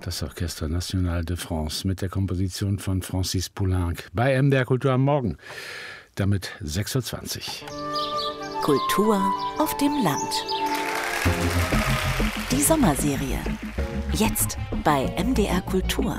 Das Orchestre National de France mit der Komposition von Francis Poulenc bei MDR Kultur am Morgen. Damit 6:20 Uhr. Kultur auf dem Land. Die Sommerserie. Jetzt bei MDR Kultur.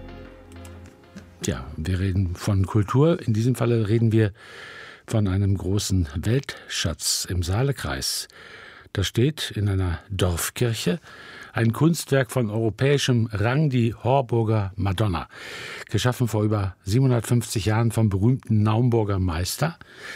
Ja, wir reden von Kultur. In diesem Falle reden wir von einem großen Weltschatz im Saalekreis. Da steht in einer Dorfkirche ein Kunstwerk von europäischem Rang, die Horburger Madonna. Geschaffen vor über 750 Jahren vom berühmten Naumburger Meister,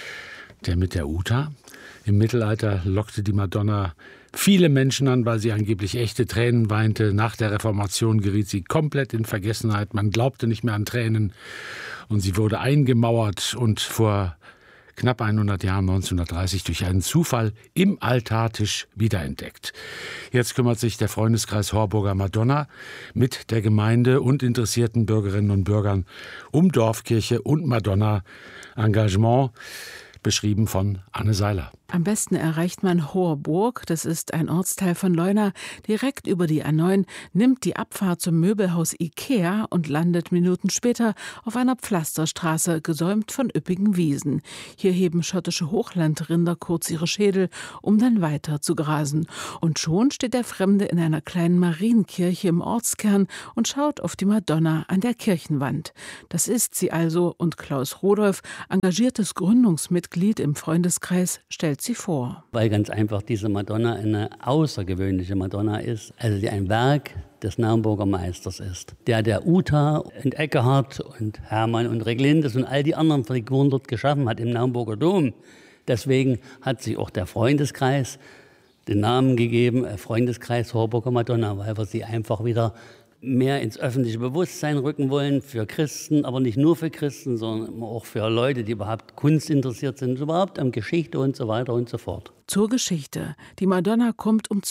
der mit der Uta. Im Mittelalter lockte die Madonna viele Menschen an, weil sie angeblich echte Tränen weinte. Nach der Reformation geriet sie komplett in Vergessenheit. Man glaubte nicht mehr an Tränen. Und sie wurde eingemauert und vor knapp 100 Jahren, 1930, durch einen Zufall im Altartisch wiederentdeckt. Jetzt kümmert sich der Freundeskreis Horburger Madonna mit der Gemeinde und interessierten Bürgerinnen und Bürgern um Dorfkirche und Madonna. Engagement beschrieben von Anne Seiler. Am besten erreicht man Horburg, das ist ein Ortsteil von Leuna, direkt über die A9, nimmt die Abfahrt zum Möbelhaus Ikea und landet Minuten später auf einer Pflasterstraße, gesäumt von üppigen Wiesen. Hier heben schottische Hochlandrinder kurz ihre Schädel, um dann weiter zu grasen. Und schon steht der Fremde in einer kleinen Marienkirche im Ortskern und schaut auf die Madonna an der Kirchenwand. Das ist sie also, und Klaus Rodolph, engagiertes Gründungsmitglied im Freundeskreis, stellt sie vor. Weil ganz einfach diese Madonna eine außergewöhnliche Madonna ist, also die ein Werk des Naumburger Meisters ist, der Uta und Eckehard und Hermann und Reglindes und all die anderen Figuren dort geschaffen hat im Naumburger Dom. Deswegen hat sich auch der Freundeskreis den Namen gegeben, Freundeskreis Horburger Madonna, weil wir sie einfach wieder mehr ins öffentliche Bewusstsein rücken wollen, für Christen, aber nicht nur für Christen, sondern auch für Leute, die überhaupt Kunst interessiert sind, überhaupt an Geschichte und so weiter und so fort. Zur Geschichte. Die Madonna kommt um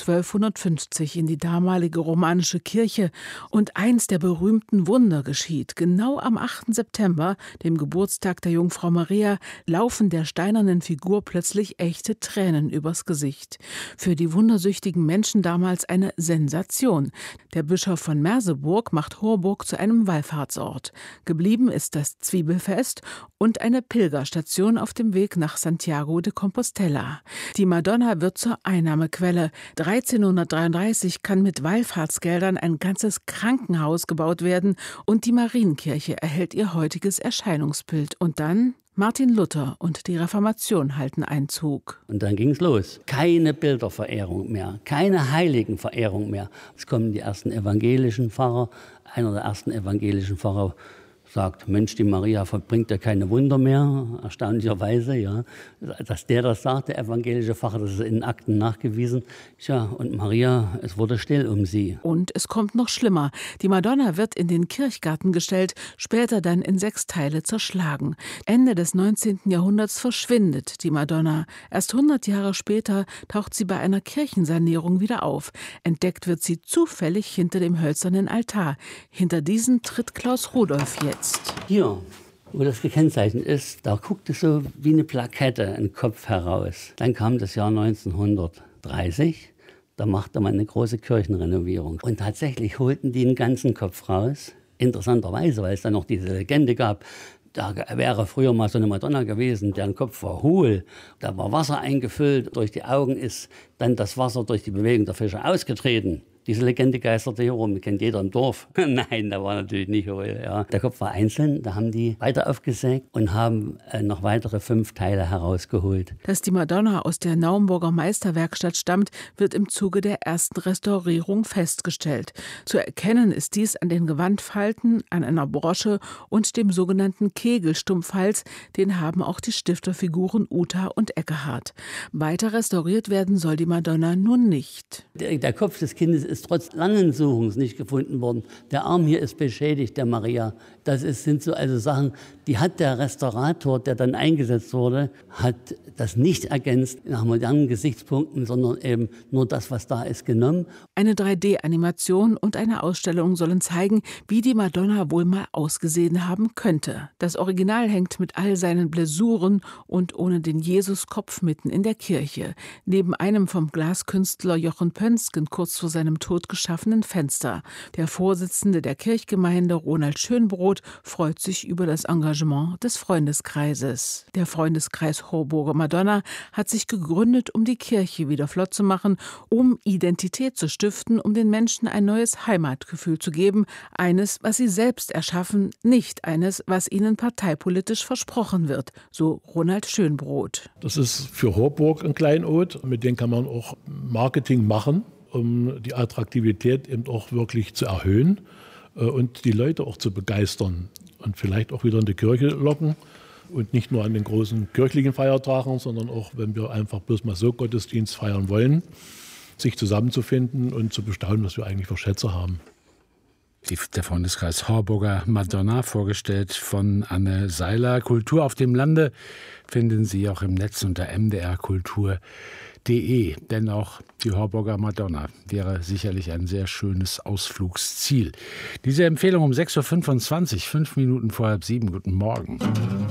1250 in die damalige romanische Kirche und eins der berühmten Wunder geschieht. Genau am 8. September, dem Geburtstag der Jungfrau Maria, laufen der steinernen Figur plötzlich echte Tränen übers Gesicht. Für die wundersüchtigen Menschen damals eine Sensation. Der Bischof von Merseburg macht Horburg zu einem Wallfahrtsort. Geblieben ist das Zwiebelfest und eine Pilgerstation auf dem Weg nach Santiago de Compostela. Die Madonna wird zur Einnahmequelle. 1333 kann mit Wallfahrtsgeldern ein ganzes Krankenhaus gebaut werden und die Marienkirche erhält ihr heutiges Erscheinungsbild. Und dann Martin Luther und die Reformation halten Einzug. Und dann ging es los. Keine Bilderverehrung mehr, keine Heiligenverehrung mehr. Es kommen die ersten evangelischen Pfarrer. Einer der ersten evangelischen Pfarrer sagt, Mensch, die Maria vollbringt ja keine Wunder mehr, erstaunlicherweise, ja. Dass der das sagt, der evangelische Pfarrer, das ist in Akten nachgewiesen. Tja, und Maria, es wurde still um sie. Und es kommt noch schlimmer. Die Madonna wird in den Kirchgarten gestellt, später dann in 6 Teile zerschlagen. Ende des 19. Jahrhunderts verschwindet die Madonna. Erst 100 Jahre später taucht sie bei einer Kirchensanierung wieder auf. Entdeckt wird sie zufällig hinter dem hölzernen Altar. Hinter diesen tritt Klaus Rodolph jetzt. Hier, wo das gekennzeichnet ist, da guckte so wie eine Plakette ein Kopf heraus. Dann kam das Jahr 1930, da machte man eine große Kirchenrenovierung. Und tatsächlich holten die einen ganzen Kopf raus. Interessanterweise, weil es dann noch diese Legende gab, da wäre früher mal so eine Madonna gewesen, deren Kopf war hohl. Da war Wasser eingefüllt, durch die Augen ist dann das Wasser durch die Bewegung der Fische ausgetreten. Diese Legende geisterte hier rum, kennt jeder im Dorf. Nein, da war natürlich nicht hohl. Ja. Der Kopf war einzeln, da haben die weiter aufgesägt und haben noch weitere 5 Teile herausgeholt. Dass die Madonna aus der Naumburger Meisterwerkstatt stammt, wird im Zuge der ersten Restaurierung festgestellt. Zu erkennen ist dies an den Gewandfalten, an einer Brosche und dem sogenannten Kegelstumpfhals. Den haben auch die Stifterfiguren Uta und Eckehard. Weiter restauriert werden soll die Madonna nun nicht. Der Kopf des Kindes ist trotz langen Suchens nicht gefunden worden. Der Arm hier ist beschädigt, der Maria. Sind so also Sachen, die hat der Restaurator, der dann eingesetzt wurde, hat das nicht ergänzt nach modernen Gesichtspunkten, sondern eben nur das, was da ist, genommen. Eine 3D-Animation und eine Ausstellung sollen zeigen, wie die Madonna wohl mal ausgesehen haben könnte. Das Original hängt mit all seinen Blessuren und ohne den Jesuskopf mitten in der Kirche. Neben einem vom Glaskünstler Jochen Pönsken kurz vor seinem totgeschaffenen Fenster. Der Vorsitzende der Kirchgemeinde, Ronald Schönbrot, freut sich über das Engagement des Freundeskreises. Der Freundeskreis Horburger Madonna hat sich gegründet, um die Kirche wieder flott zu machen, um Identität zu stiften, um den Menschen ein neues Heimatgefühl zu geben. Eines, was sie selbst erschaffen, nicht eines, was ihnen parteipolitisch versprochen wird, so Ronald Schönbrot. Das ist für Horburg ein Kleinod, mit dem kann man auch Marketing machen, um die Attraktivität eben auch wirklich zu erhöhen und die Leute auch zu begeistern und vielleicht auch wieder in die Kirche locken. Und nicht nur an den großen kirchlichen Feiertagen, sondern auch, wenn wir einfach bloß mal so Gottesdienst feiern wollen, sich zusammenzufinden und zu bestaunen, was wir eigentlich für Schätze haben. Der Freundeskreis Horburger Madonna, vorgestellt von Anne Seiler. Kultur auf dem Lande finden Sie auch im Netz unter mdrkultur.de. Denn auch die Horburger Madonna wäre sicherlich ein sehr schönes Ausflugsziel. Diese Empfehlung um 6.25 Uhr, 5 Minuten vor 6:30. Guten Morgen.